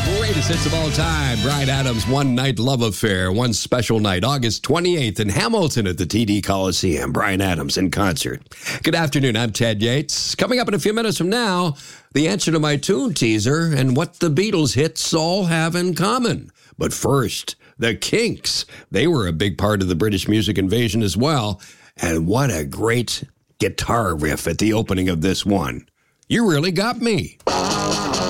greatest hits of all time. Bryan Adams' one-night love affair. One special night, August 28th in Hamilton at the TD Coliseum. Bryan Adams in concert. Good afternoon, I'm Ted Yates. Coming up in a few minutes from now, the answer to my tune teaser and what the Beatles hits all have in common. But first, the Kinks. They were a big part of the British music invasion as well. And what a great guitar riff at the opening of this one. You Really Got Me.